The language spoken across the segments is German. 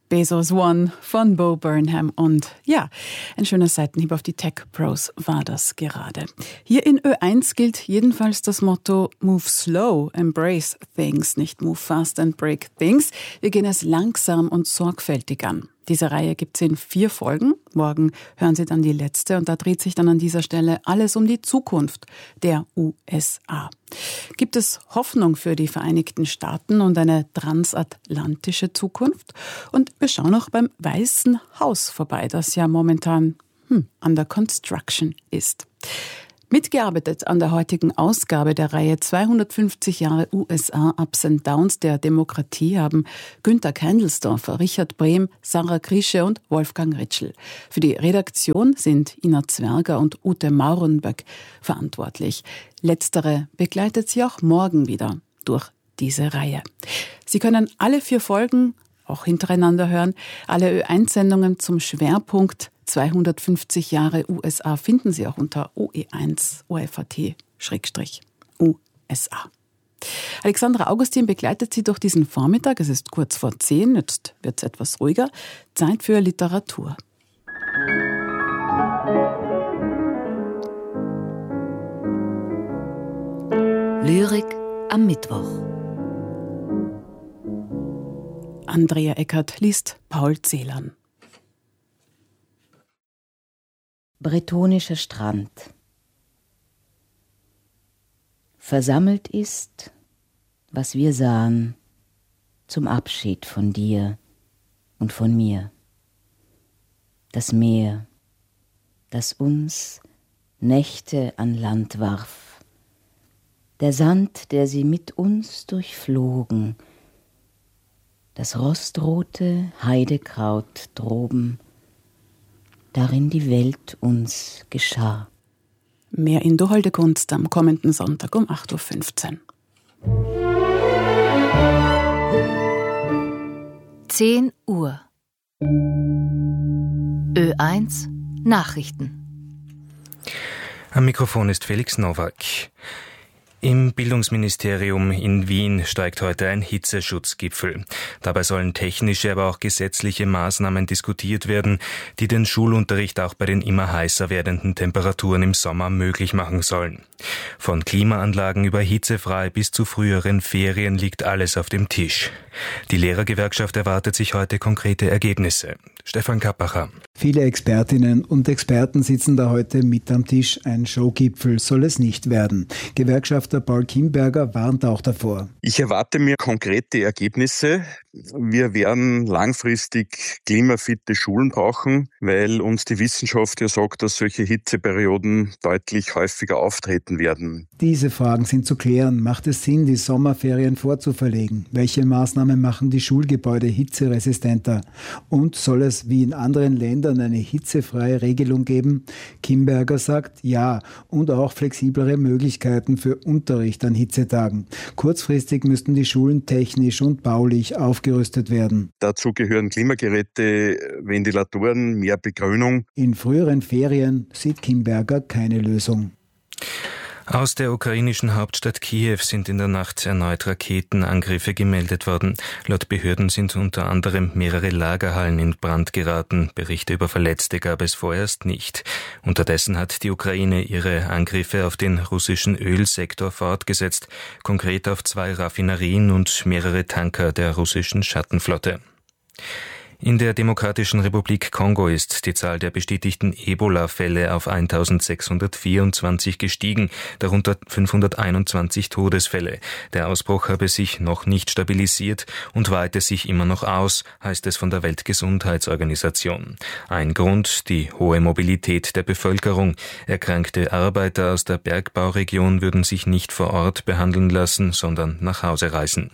Bezos One von Bo Burnham. Und ja, ein schöner Seitenhieb auf die Tech Pros war das gerade. Hier in Ö1 gilt jedenfalls das Motto Move slow, embrace things, nicht move fast and break things. Wir gehen es langsam und sorgfältig an. Diese Reihe gibt es in 4 Folgen. Morgen hören Sie dann die letzte und da dreht sich dann an dieser Stelle alles um die Zukunft der USA. Gibt es Hoffnung für die Vereinigten Staaten und eine transatlantische Zukunft? Und wir schauen auch beim Weißen Haus vorbei, das ja momentan under construction ist. Mitgearbeitet an der heutigen Ausgabe der Reihe 250 Jahre USA Ups and Downs der Demokratie haben Günther Keindelsdorfer, Richard Brehm, Sarah Krische und Wolfgang Ritschl. Für die Redaktion sind Ina Zwerger und Ute Maurenböck verantwortlich. Letztere begleitet sie auch morgen wieder durch diese Reihe. Sie können alle 4 Folgen auch hintereinander hören. Alle Ö1-Sendungen zum Schwerpunkt 250 Jahre USA finden Sie auch unter OE1 OFAT-USA. Alexandra Augustin begleitet Sie durch diesen Vormittag. Es ist kurz vor 10, jetzt wird es etwas ruhiger. Zeit für Literatur. Lyrik am Mittwoch. Andrea Eckert liest Paul Celan. Bretonischer Strand. Versammelt ist, was wir sahen, zum Abschied von dir und von mir. Das Meer, das uns Nächte an Land warf. Der Sand, der sie mit uns durchflogen. Das rostrote Heidekraut droben, darin die Welt uns geschah. Mehr in Du holde Kunst am kommenden Sonntag um 8.15 Uhr. 10 Uhr. Ö1 Nachrichten. Am Mikrofon ist Felix Nowak. Im Bildungsministerium in Wien steigt heute ein Hitzeschutzgipfel. Dabei sollen technische, aber auch gesetzliche Maßnahmen diskutiert werden, die den Schulunterricht auch bei den immer heißer werdenden Temperaturen im Sommer möglich machen sollen. Von Klimaanlagen über hitzefrei bis zu früheren Ferien liegt alles auf dem Tisch. Die Lehrergewerkschaft erwartet sich heute konkrete Ergebnisse. Stefan Kappacher. Viele Expertinnen und Experten sitzen da heute mit am Tisch. Ein Showgipfel soll es nicht werden. Gewerkschafter Paul Kimberger warnt auch davor. Ich erwarte mir konkrete Ergebnisse. Wir werden langfristig klimafitte Schulen brauchen, weil uns die Wissenschaft ja sagt, dass solche Hitzeperioden deutlich häufiger auftreten werden. Diese Fragen sind zu klären. Macht es Sinn, die Sommerferien vorzuverlegen? Welche Maßnahmen machen die Schulgebäude hitzeresistenter? Und soll es wie in anderen Ländern eine hitzefreie Regelung geben? Kimberger sagt ja und auch flexiblere Möglichkeiten für Unterricht an Hitzetagen. Kurzfristig müssten die Schulen technisch und baulich aufgerüstet werden. Dazu gehören Klimageräte, Ventilatoren, mehr Begrünung. In früheren Ferien sieht Kimberger keine Lösung. Aus der ukrainischen Hauptstadt Kiew sind in der Nacht erneut Raketenangriffe gemeldet worden. Laut Behörden sind unter anderem mehrere Lagerhallen in Brand geraten. Berichte über Verletzte gab es vorerst nicht. Unterdessen hat die Ukraine ihre Angriffe auf den russischen Ölsektor fortgesetzt, konkret auf 2 Raffinerien und mehrere Tanker der russischen Schattenflotte. In der Demokratischen Republik Kongo ist die Zahl der bestätigten Ebola-Fälle auf 1624 gestiegen, darunter 521 Todesfälle. Der Ausbruch habe sich noch nicht stabilisiert und weite sich immer noch aus, heißt es von der Weltgesundheitsorganisation. Ein Grund, die hohe Mobilität der Bevölkerung. Erkrankte Arbeiter aus der Bergbauregion würden sich nicht vor Ort behandeln lassen, sondern nach Hause reisen.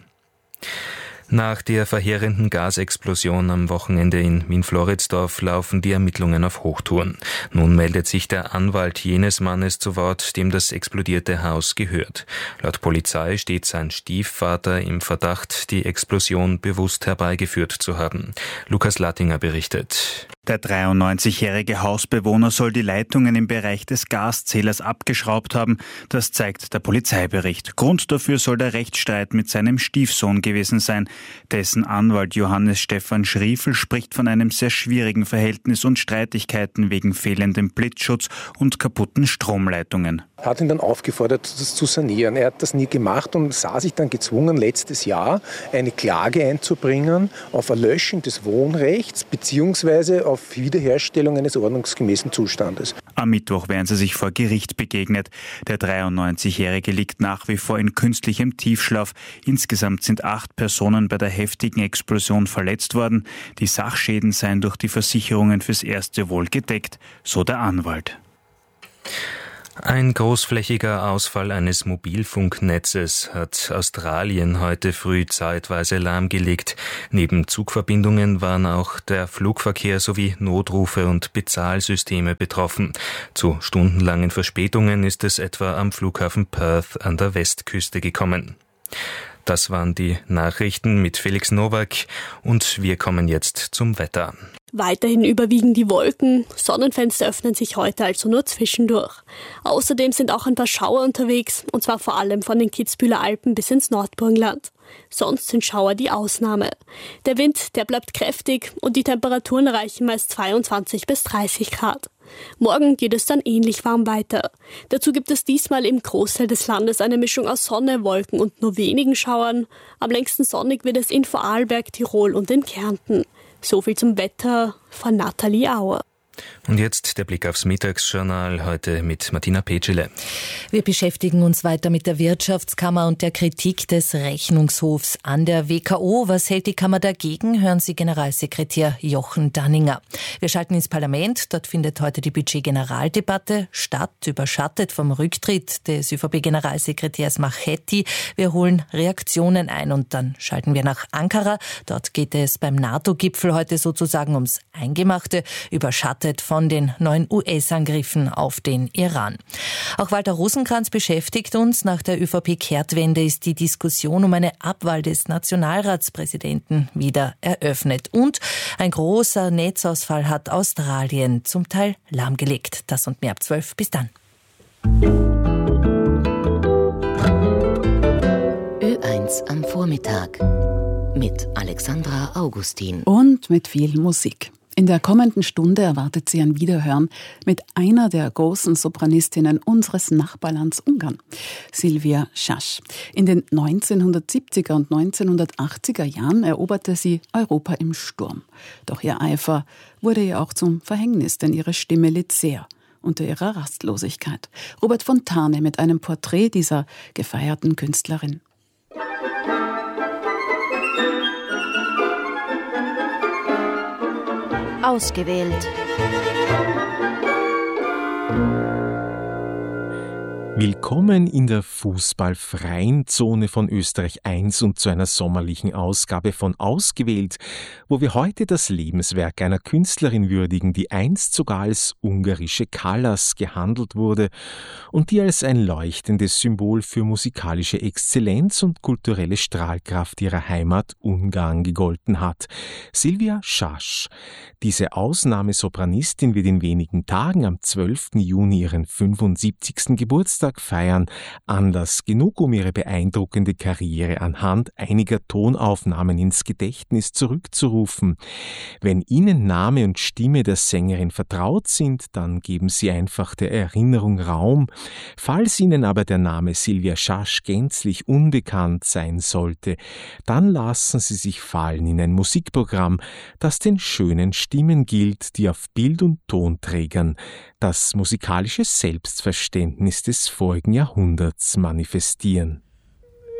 Nach der verheerenden Gasexplosion am Wochenende in Wien-Floridsdorf laufen die Ermittlungen auf Hochtouren. Nun meldet sich der Anwalt jenes Mannes zu Wort, dem das explodierte Haus gehört. Laut Polizei steht sein Stiefvater im Verdacht, die Explosion bewusst herbeigeführt zu haben. Lukas Lattinger berichtet. Der 93-jährige Hausbewohner soll die Leitungen im Bereich des Gaszählers abgeschraubt haben. Das zeigt der Polizeibericht. Grund dafür soll der Rechtsstreit mit seinem Stiefsohn gewesen sein. Dessen Anwalt Johannes Stefan Schriefel spricht von einem sehr schwierigen Verhältnis und Streitigkeiten wegen fehlendem Blitzschutz und kaputten Stromleitungen. Er hat ihn dann aufgefordert, das zu sanieren. Er hat das nie gemacht und sah sich dann gezwungen, letztes Jahr eine Klage einzubringen auf Erlöschung des Wohnrechts bzw. auf Wiederherstellung eines ordnungsgemäßen Zustandes. Am Mittwoch werden sie sich vor Gericht begegnet. Der 93-Jährige liegt nach wie vor in künstlichem Tiefschlaf. Insgesamt sind 8 Personen bei der heftigen Explosion verletzt worden. Die Sachschäden seien durch die Versicherungen fürs Erste wohl gedeckt, so der Anwalt. Ein großflächiger Ausfall eines Mobilfunknetzes hat Australien heute früh zeitweise lahmgelegt. Neben Zugverbindungen waren auch der Flugverkehr sowie Notrufe und Bezahlsysteme betroffen. Zu stundenlangen Verspätungen ist es etwa am Flughafen Perth an der Westküste gekommen. Das waren die Nachrichten mit Felix Nowak und wir kommen jetzt zum Wetter. Weiterhin überwiegen die Wolken, Sonnenfenster öffnen sich heute also nur zwischendurch. Außerdem sind auch ein paar Schauer unterwegs, und zwar vor allem von den Kitzbüheler Alpen bis ins Nordburgenland. Sonst sind Schauer die Ausnahme. Der Wind, der bleibt kräftig und die Temperaturen erreichen meist 22 bis 30 Grad. Morgen geht es dann ähnlich warm weiter. Dazu gibt es diesmal im Großteil des Landes eine Mischung aus Sonne, Wolken und nur wenigen Schauern. Am längsten sonnig wird es in Vorarlberg, Tirol und in Kärnten. So viel zum Wetter von Nathalie Auer. Und jetzt der Blick aufs Mittagsjournal, heute mit Martina Petschele. Wir beschäftigen uns weiter mit der Wirtschaftskammer und der Kritik des Rechnungshofs an der WKO. Was hält die Kammer dagegen? Hören Sie Generalsekretär Jochen Danninger. Wir schalten ins Parlament. Dort findet heute die Budget-Generaldebatte statt, überschattet vom Rücktritt des ÖVP-Generalsekretärs Machetti. Wir holen Reaktionen ein und dann schalten wir nach Ankara. Dort geht es beim NATO-Gipfel heute sozusagen ums Eingemachte, überschattet von den neuen US-Angriffen auf den Iran. Auch Walter Rosenkranz beschäftigt uns. Nach der ÖVP-Kehrtwende ist die Diskussion um eine Abwahl des Nationalratspräsidenten wieder eröffnet. Und ein großer Netzausfall hat Australien zum Teil lahmgelegt. Das und mehr ab 12. Bis dann. Ö1 am Vormittag mit Alexandra Augustin. Und mit viel Musik. In der kommenden Stunde erwartet Sie ein Wiederhören mit einer der großen Sopranistinnen unseres Nachbarlands Ungarn, Silvia Schasch. In den 1970er und 1980er Jahren eroberte sie Europa im Sturm. Doch ihr Eifer wurde ihr auch zum Verhängnis, denn ihre Stimme litt sehr unter ihrer Rastlosigkeit. Robert Fontane mit einem Porträt dieser gefeierten Künstlerin. Ausgewählt. Willkommen in der fußballfreien Zone von Österreich 1 und zu einer sommerlichen Ausgabe von Ausgewählt, wo wir heute das Lebenswerk einer Künstlerin würdigen, die einst sogar als ungarische Callas gehandelt wurde und die als ein leuchtendes Symbol für musikalische Exzellenz und kulturelle Strahlkraft ihrer Heimat Ungarn gegolten hat. Silvia Schasch. Diese Ausnahmesopranistin wird in wenigen Tagen am 12. Juni ihren 75. Geburtstag feiern. Anlass genug, um ihre beeindruckende Karriere anhand einiger Tonaufnahmen ins Gedächtnis zurückzurufen. Wenn Ihnen Name und Stimme der Sängerin vertraut sind, dann geben Sie einfach der Erinnerung Raum. Falls Ihnen aber der Name Silvia Schasch gänzlich unbekannt sein sollte, dann lassen Sie sich fallen in ein Musikprogramm, das den schönen Stimmen gilt, die auf Bild- und Tonträgern das musikalische Selbstverständnis des vorigen Jahrhunderts manifestieren.